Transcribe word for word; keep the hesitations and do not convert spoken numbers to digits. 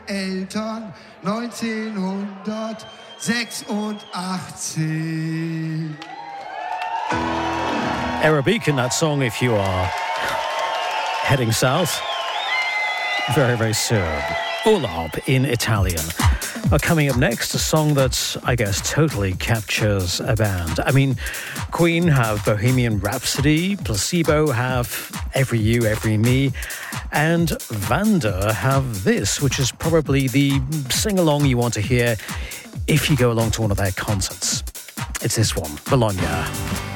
Eltern neunzehnhundertsechsundachtzig. Era Beacon, that song, if you are heading south very, very soon. Urlaub in Italian. Uh, coming up next, a song that I guess totally captures a band. I mean, Queen have Bohemian Rhapsody, Placebo have Every You, Every Me, and Vanda have this, which is probably the sing-along you want to hear if you go along to one of their concerts. It's this one, Bologna.